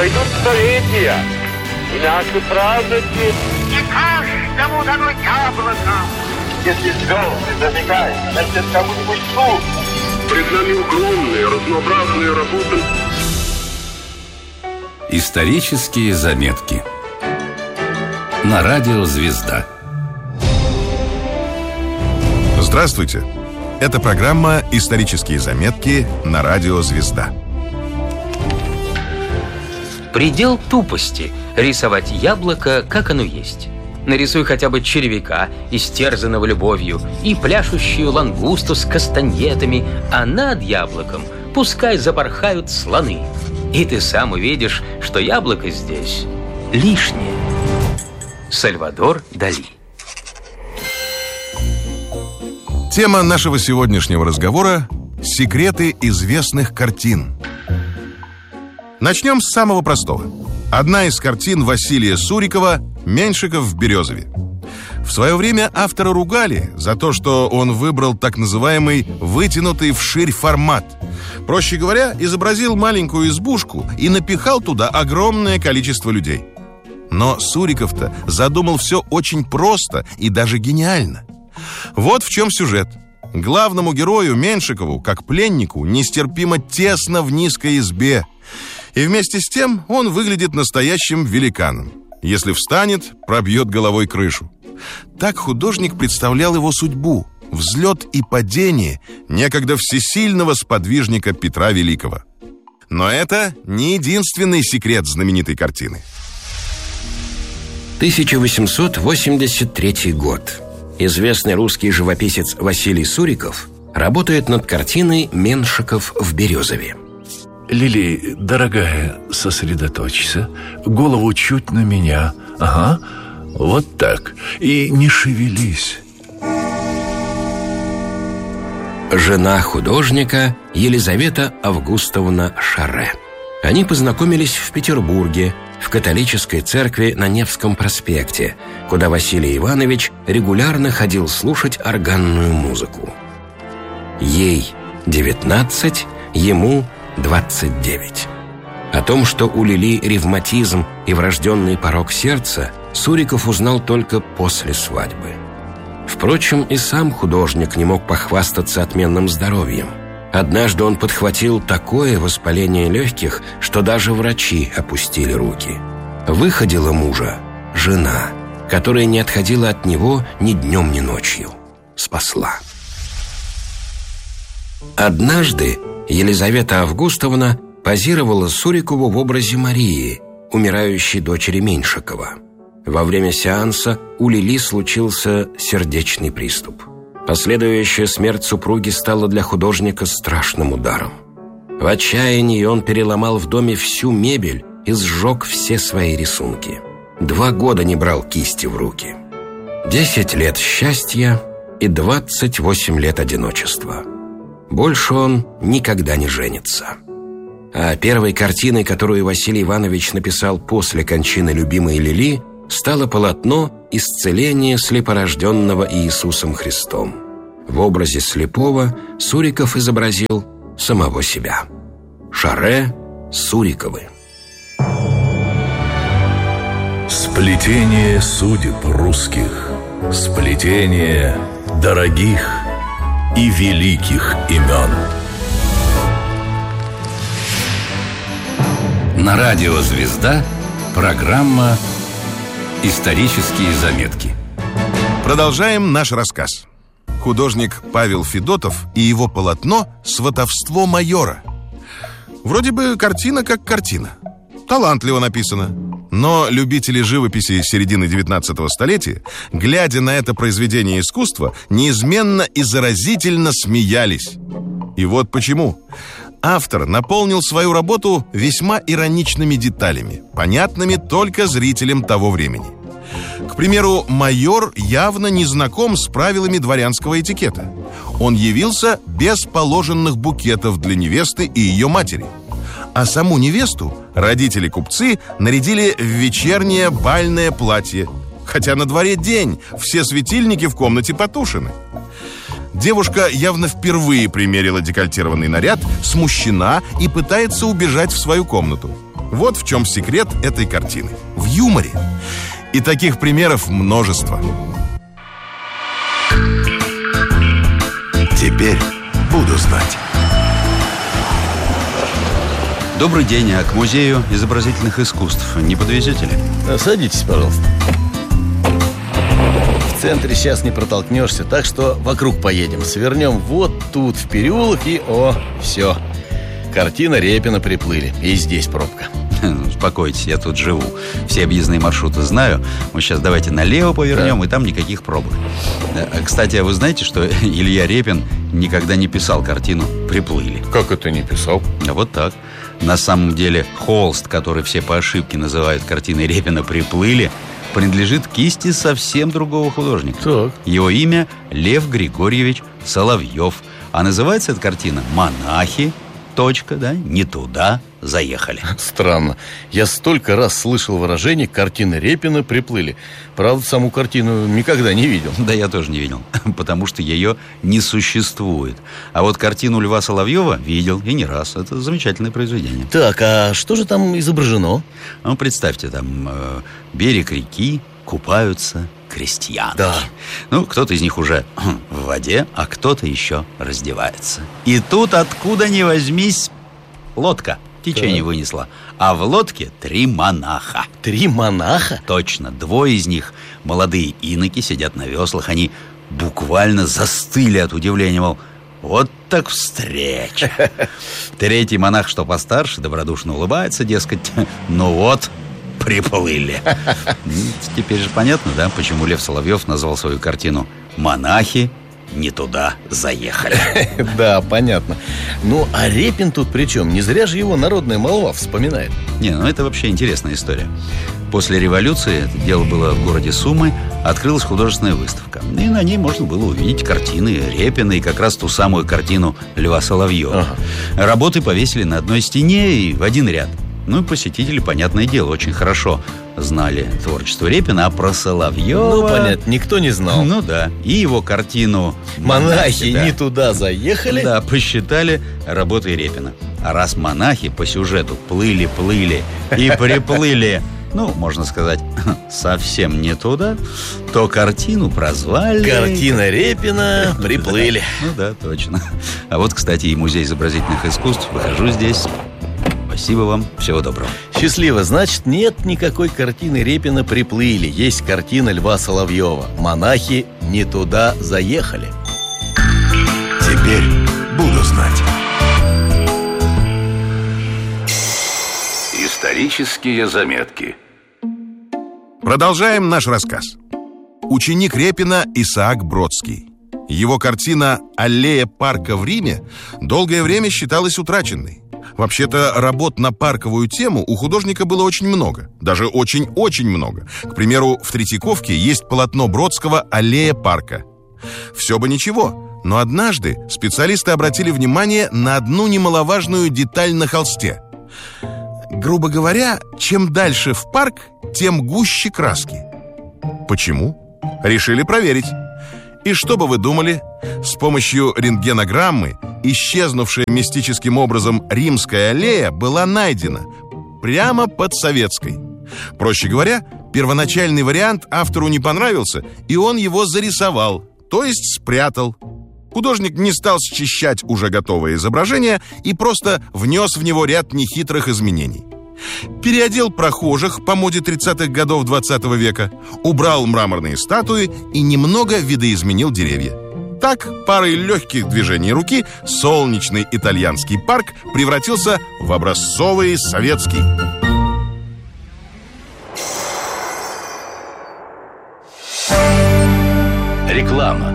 Пройдут столетия, и наши праздники... Не каждому дано яблоко. Если звезды зажигают, значит, кому-нибудь слух. Пред нами огромные, разнообразные работы. Исторические заметки на радио «Звезда». Здравствуйте! Это программа «Исторические заметки» на радио «Звезда». Предел тупости – рисовать яблоко, как оно есть. Нарисуй хотя бы червяка, истерзанного любовью, и пляшущую лангусту с кастаньетами, а над яблоком пускай запорхают слоны. И ты сам увидишь, что яблоко здесь лишнее. Сальвадор Дали. Тема нашего сегодняшнего разговора – секреты известных картин. Начнем с самого простого. Одна из картин Василия Сурикова «Меньшиков в Березове». В свое время автора ругали за то, что он выбрал так называемый вытянутый вширь формат. Проще говоря, изобразил маленькую избушку и напихал туда огромное количество людей. Но Суриков-то задумал все очень просто и даже гениально. Вот в чем сюжет. Главному герою Меньшикову, как пленнику, нестерпимо тесно в низкой избе. И вместе с тем он выглядит настоящим великаном. Если встанет, пробьет головой крышу. Так художник представлял его судьбу, взлет и падение некогда всесильного сподвижника Петра Великого. Но это не единственный секрет знаменитой картины. 1883 год. Известный русский живописец Василий Суриков работает над картиной «Меньшиков в Березове». Лили, дорогая, сосредоточься. Голову чуть на меня. Ага, вот так. И не шевелись. Жена художника Елизавета Августовна Шарре. Они познакомились в Петербурге, в католической церкви на Невском проспекте, куда Василий Иванович регулярно ходил слушать органную музыку. Ей 19, ему 29. О том, что у Лили ревматизм и врожденный порок сердца, Суриков узнал только после свадьбы. Впрочем, и сам художник не мог похвастаться отменным здоровьем. Однажды он подхватил такое воспаление легких, что даже врачи опустили руки. Выходила мужа жена, которая не отходила от него ни днем, ни ночью. Спасла. Однажды Елизавета Августовна позировала Сурикову в образе Марии, умирающей дочери Меньшикова. Во время сеанса у Лили случился сердечный приступ. Последующая смерть супруги стала для художника страшным ударом. В отчаянии он переломал в доме всю мебель и сжег все свои рисунки. 2 года не брал кисти в руки. 10 лет счастья и 28 лет одиночества. Больше он никогда не женится. А первой картиной, которую Василий Иванович написал после кончины любимой Лили, стало полотно «Исцеление слепорожденного Иисусом Христом». В образе слепого Суриков изобразил самого себя. Шарре, Суриковы. Сплетение судеб русских, сплетение дорогих и великих имен. На радио «Звезда» программа «Исторические заметки». Продолжаем наш рассказ. Художник Павел Федотов и его полотно «Сватовство майора». Вроде бы картина как картина. Талантливо написано. Но любители живописи середины 19 столетия, глядя на это произведение искусства, неизменно и заразительно смеялись. И вот почему. Автор наполнил свою работу весьма ироничными деталями, понятными только зрителям того времени. К примеру, майор явно не знаком с правилами дворянского этикета. Он явился без положенных букетов для невесты и ее матери. А саму невесту родители-купцы нарядили в вечернее бальное платье. Хотя на дворе день, все светильники в комнате потушены. Девушка явно впервые примерила декольтированный наряд, смущена и пытается убежать в свою комнату. Вот в чем секрет этой картины. В юморе. И таких примеров множество. Теперь буду знать. Добрый день, а к музею изобразительных искусств не подвезете ли? Садитесь, пожалуйста. В центре сейчас не протолкнешься, так что вокруг поедем. Свернем вот тут в переулок и... все. Картина Репина приплыли. И здесь пробка. Успокойтесь, я тут живу. Все объездные маршруты знаю. Мы сейчас давайте налево повернем, и там никаких пробок. Кстати, а вы знаете, что Илья Репин никогда не писал картину «Приплыли»? Как это не писал? А вот так. На самом деле холст, который все по ошибке называют картиной Репина «Приплыли», принадлежит кисти совсем другого художника. Так. Его имя Лев Григорьевич Соловьев. А называется эта картина «Монахи. Не туда заехали». Странно. Я столько раз слышал выражение «картины Репина приплыли». Правда, саму картину никогда не видел. Да, я тоже не видел, потому что ее не существует. А вот картину Льва Соловьева видел, и не раз. Это замечательное произведение. Так, а что же там изображено? Ну, представьте, там берег реки, купаются крестьяне. Да. Ну, кто-то из них уже в воде, а кто-то еще раздевается. И тут, откуда ни возьмись, лодка. Течение вынесло. А в лодке 3 монаха. 3 монаха? Точно. 2 из них, молодые иноки, сидят на веслах. Они буквально застыли от удивления, мол, вот так встреча. 3-й монах, что постарше, добродушно улыбается, дескать, ну вот, приплыли. Теперь же понятно, да, почему Лев Соловьев назвал свою картину «Монахи не туда заехали». Да, понятно. Ну, а Репин тут при чем? Не зря же его народная молва вспоминает. Не, ну это вообще интересная история. После революции, это дело было в городе Сумы, открылась художественная выставка. И на ней можно было увидеть картины Репина и как раз ту самую картину Льва Соловьева. Работы повесили на одной стене и в один ряд. Ну и посетители, понятное дело, очень хорошо знали творчество Репина, а про Соловьева... Ну, понятно, никто не знал. Ну да, и его картину «Монахи да, не туда заехали». Да, посчитали работой Репина. А раз монахи по сюжету плыли-плыли и приплыли, ну, можно сказать, совсем не туда, то картину прозвали... «Картина Репина приплыли». Ну да, точно. А вот, кстати, и музей изобразительных искусств. Выхожу здесь. Спасибо вам, всего доброго. Счастливо, значит, нет никакой картины Репина приплыли. Есть картина Льва Соловьева «Монахи не туда заехали». Теперь буду знать. Исторические заметки. Продолжаем наш рассказ. Ученик Репина Исаак Бродский. Его картина «Аллея парка в Риме» долгое время считалась утраченной. Вообще-то работ на парковую тему у художника было очень много. Даже очень-очень много. К примеру, в Третьяковке есть полотно Бродского «Аллея парка». Все бы ничего, но однажды специалисты обратили внимание на одну немаловажную деталь на холсте. Грубо говоря, чем дальше в парк, тем гуще краски. Почему? Решили проверить. И что бы вы думали? С помощью рентгенограммы исчезнувшая мистическим образом Римская аллея была найдена прямо под Советской. Проще говоря, первоначальный вариант автору не понравился, и он его зарисовал, то есть спрятал. Художник не стал счищать уже готовое изображение и просто внес в него ряд нехитрых изменений. Переодел прохожих по моде 30-х годов 20 века, убрал мраморные статуи и немного видоизменил деревья. Так, парой легких движений руки солнечный итальянский парк превратился в образцовый советский. Реклама.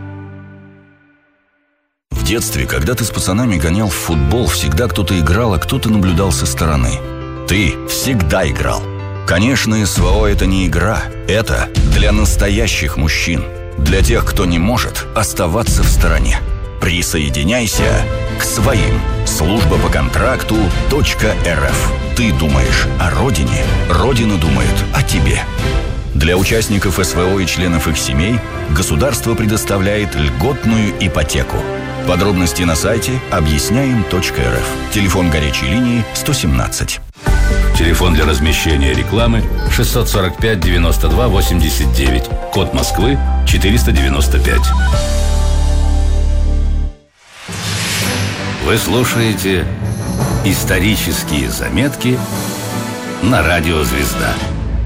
В детстве, когда ты с пацанами гонял в футбол, всегда кто-то играл, а кто-то наблюдал со стороны. Ты всегда играл. Конечно, СВО – это не игра. Это для настоящих мужчин. Для тех, кто не может оставаться в стороне. Присоединяйся к своим. Служба по контракту .рф. Ты думаешь о родине, родина думает о тебе. Для участников СВО и членов их семей государство предоставляет льготную ипотеку. Подробности на сайте объясняем.рф. Телефон горячей линии 117. Телефон для размещения рекламы 645-92-89. Код Москвы 495. Вы слушаете «Исторические заметки» на радио «Звезда».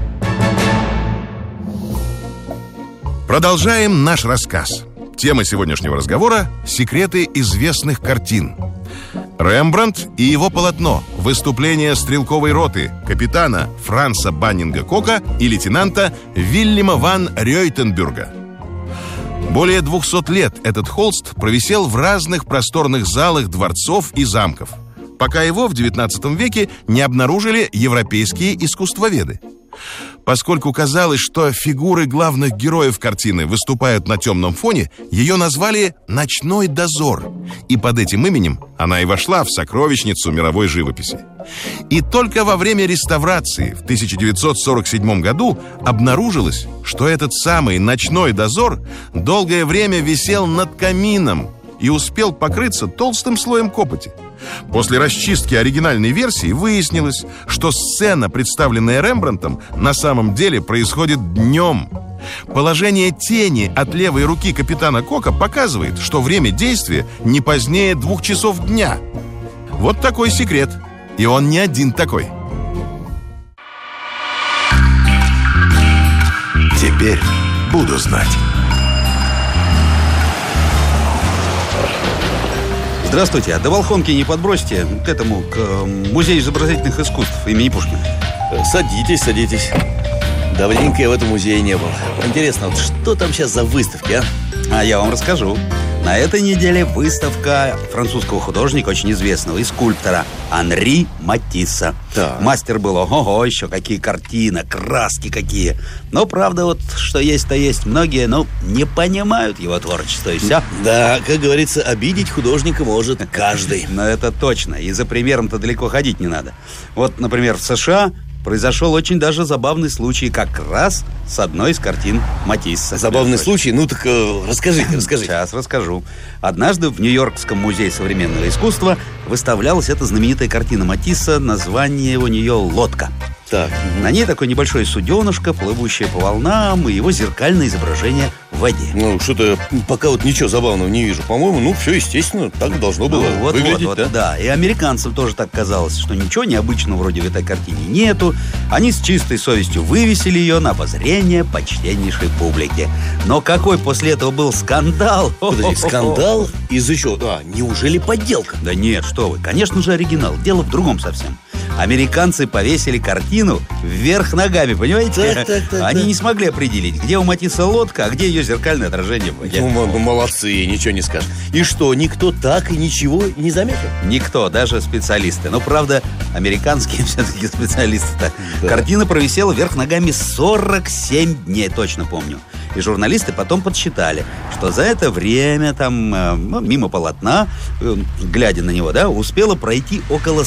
Продолжаем наш рассказ. Тема сегодняшнего разговора – секреты известных картин. Рембрандт и его полотно «Выступление стрелковой роты» капитана Франца Баннинга-Кока и лейтенанта Вильяма ван Реутенбюрга. Более 200 лет этот холст провисел в разных просторных залах дворцов и замков, пока его в XIX веке не обнаружили европейские искусствоведы. Поскольку казалось, что фигуры главных героев картины выступают на темном фоне, ее назвали «Ночной дозор», и под этим именем она и вошла в сокровищницу мировой живописи. И только во время реставрации в 1947 году обнаружилось, что этот самый «Ночной дозор» долгое время висел над камином и успел покрыться толстым слоем копоти. После расчистки оригинальной версии выяснилось, что сцена, представленная Рембрандтом, на самом деле происходит днем. Положение тени от левой руки капитана Кока показывает, что время действия не позднее 2 часов дня. Вот такой секрет. И он не один такой. Теперь буду знать. Здравствуйте, а до Волхонки не подбросите к этому, к Музею изобразительных искусств имени Пушкина? Садитесь, садитесь. Давненько я в этом музее не был. Интересно, вот что там сейчас за выставки, а? А я вам расскажу. На этой неделе выставка французского художника, очень известного, и скульптора Анри Матисса. Так. Мастер был, ого, еще какие картины, краски какие. Но, правда, вот что есть, то есть. Многие, не понимают его творчество, и все. Да, как говорится, обидеть художника может каждый. Но это точно, и за примером-то далеко ходить не надо. Вот, например, в США произошел очень даже забавный случай как раз с одной из картин Матисса. Забавный случай? Ну так расскажите. Сейчас расскажу. Однажды в Нью-Йоркском музее современного искусства выставлялась эта знаменитая картина Матисса. Название у нее «Лодка». Так. На ней такое небольшое суденышко, плывущее по волнам, и его зеркальное изображение в воде. Ну, что-то пока вот ничего забавного не вижу. По-моему, все естественно, так должно было выглядеть, да? И американцам тоже так казалось, что ничего необычного вроде в этой картине нету. Они с чистой совестью вывесили ее на обозрение почтеннейшей публики. Но какой после этого был скандал! Подожди, скандал? Из-за чего? Неужели подделка? Да нет, что вы, конечно же оригинал. Дело в другом совсем. Американцы повесили картину вверх ногами, понимаете? Так. Они не смогли определить, где у Матисса лодка, а где ее зеркальное отражение в воде. Ну, молодцы, ничего не скажешь. И что, никто так и ничего не заметил? Никто, даже специалисты. Но, правда, американские все-таки специалисты-то. Да. Картина провисела вверх ногами 47 дней, точно помню. И журналисты потом подсчитали, что за это время мимо полотна, глядя на него, успело пройти около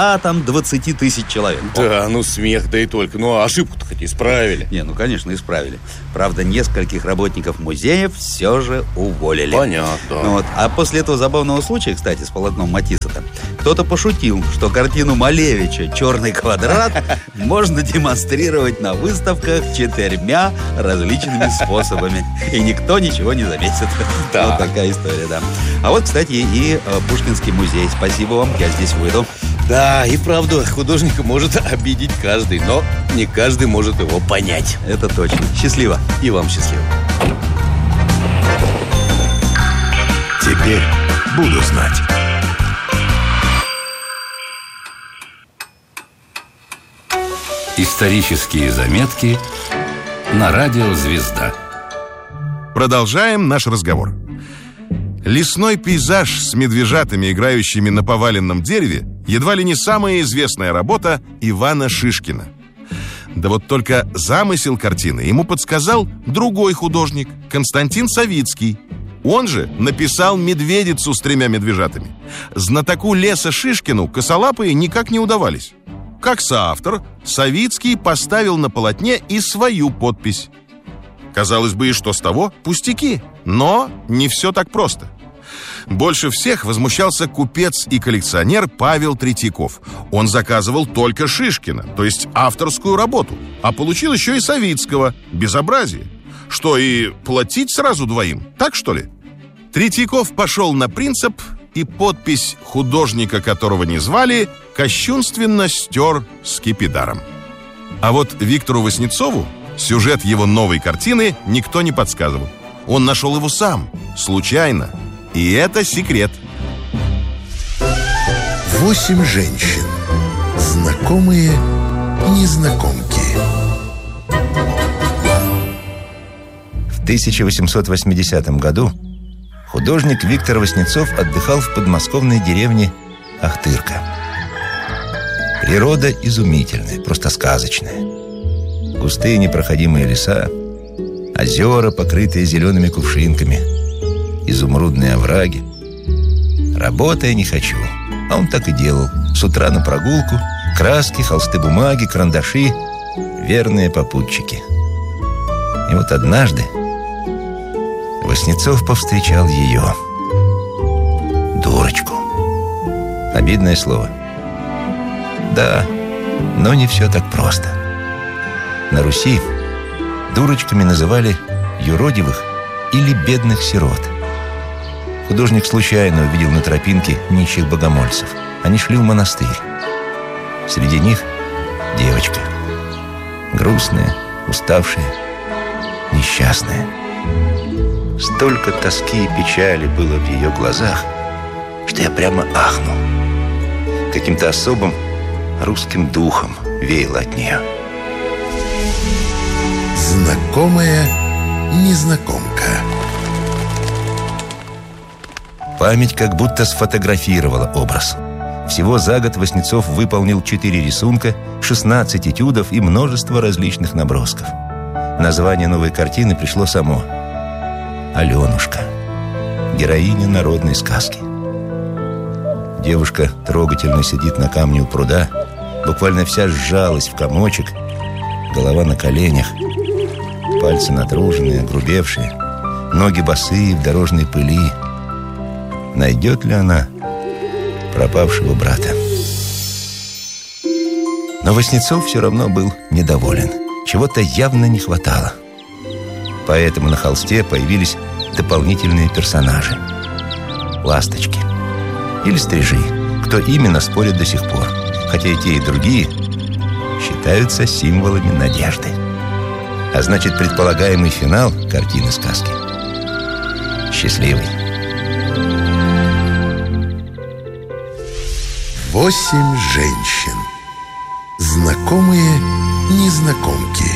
120 тысяч человек. Да, смех, да и только. Ошибку-то хоть исправили. Не, конечно, исправили. Правда, нескольких работников музеев все же уволили. Понятно. А после этого забавного случая, кстати, с полотном Матисса-то, кто-то пошутил, что картину Малевича «Черный квадрат» можно демонстрировать на выставках 4 различными способами. И никто ничего не заметит. Да. Вот такая история, да. А вот, кстати, и Пушкинский музей. Спасибо вам, я здесь выйду. Да, и правда, художника может обидеть каждый, но не каждый может его понять. Это точно. Счастливо. И вам счастливо. Теперь буду знать. Исторические заметки на радио «Звезда». Продолжаем наш разговор. Лесной пейзаж с медвежатами, играющими на поваленном дереве, едва ли не самая известная работа Ивана Шишкина. Да вот только замысел картины ему подсказал другой художник, Константин Савицкий. Он же написал «Медведицу с 3 медвежатами». Знатоку леса Шишкину косолапые никак не удавались. Как соавтор, Савицкий поставил на полотне и свою подпись. Казалось бы, и что с того? Пустяки. Но не все так просто. Больше всех возмущался купец и коллекционер Павел Третьяков. Он заказывал только Шишкина, то есть авторскую работу, а получил еще и Савицкого. Безобразие. Что, и платить сразу двоим? Так, что ли? Третьяков пошел на принцип, и подпись художника, которого не звали, кощунственно стер скипидаром. А вот Виктору Васнецову сюжет его новой картины никто не подсказывал. Он нашел его сам, случайно. И это секрет. 8 женщин. Знакомые незнакомки. В 1880 году художник Виктор Васнецов отдыхал в подмосковной деревне Ахтырка. Природа изумительная, просто сказочная. Густые непроходимые леса, озера, покрытые зелеными кувшинками, изумрудные овраги. Работая не хочу, а он так и делал. С утра на прогулку, краски, холсты бумаги, карандаши, верные попутчики. И вот однажды Васнецов повстречал ее. Дурочку. Обидное слово. Да, но не все так просто. На Руси дурочками называли юродивых или бедных сирот. Художник случайно увидел на тропинке нищих богомольцев. Они шли в монастырь. Среди них девочка. Грустная, уставшая, несчастная. Столько тоски и печали было в ее глазах, что я прямо ахнул. Каким-то особым русским духом веяло от нее. Знакомая незнакомка. Память как будто сфотографировала образ. Всего за год Васнецов выполнил 4 рисунка, 16 этюдов и множество различных набросков. Название новой картины пришло само. Аленушка. Героиня народной сказки. Девушка трогательно сидит на камне у пруда, буквально вся сжалась в комочек, голова на коленях, пальцы натруженные, огрубевшие, ноги босые в дорожной пыли. Найдет ли она пропавшего брата? Но Васнецов все равно был недоволен. Чего-то явно не хватало. Поэтому на холсте появились дополнительные персонажи. Ласточки или стрижи. Кто именно, спорят до сих пор. Хотя и те, и другие считаются символами надежды. А значит, предполагаемый финал картины сказки счастливый. 8 женщин. Знакомые незнакомки.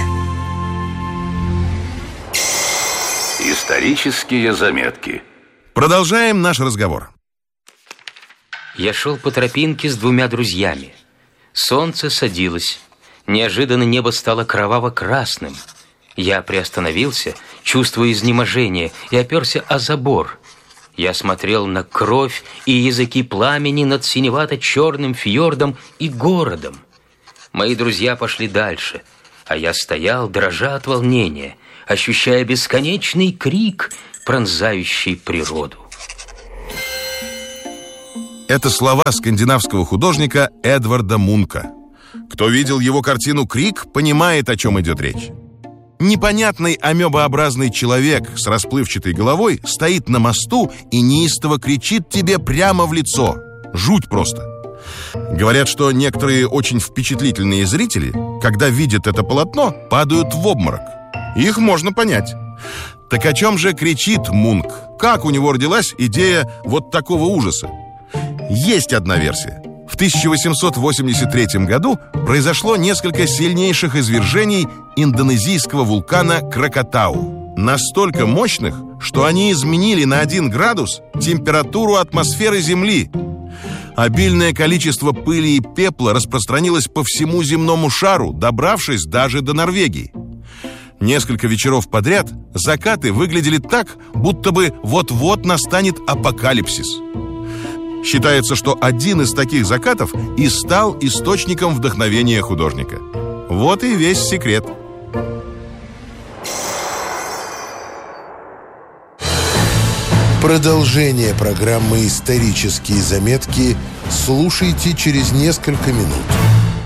Исторические заметки. Продолжаем наш разговор. Я шел по тропинке с 2 друзьями. Солнце садилось. Неожиданно небо стало кроваво-красным. Я приостановился, чувствуя изнеможение, и оперся о забор. Я смотрел на кровь и языки пламени над синевато-черным фьордом и городом. Мои друзья пошли дальше, а я стоял, дрожа от волнения, ощущая бесконечный крик, пронзающий природу. Это слова скандинавского художника Эдварда Мунка. Кто видел его картину «Крик», понимает, о чем идет речь. Непонятный амебообразный человек с расплывчатой головой стоит на мосту и неистово кричит тебе прямо в лицо. Жуть просто. Говорят, что некоторые очень впечатлительные зрители, когда видят это полотно, падают в обморок. Их можно понять. Так о чем же кричит Мунк? Как у него родилась идея вот такого ужаса? Есть одна версия. В 1883 году произошло несколько сильнейших извержений индонезийского вулкана Кракатау. Настолько мощных, что они изменили на 1 градус температуру атмосферы Земли. Обильное количество пыли и пепла распространилось по всему земному шару, добравшись даже до Норвегии. Несколько вечеров подряд закаты выглядели так, будто бы вот-вот настанет апокалипсис. Считается, что один из таких закатов и стал источником вдохновения художника. Вот и весь секрет. Продолжение программы «Исторические заметки» слушайте через несколько минут.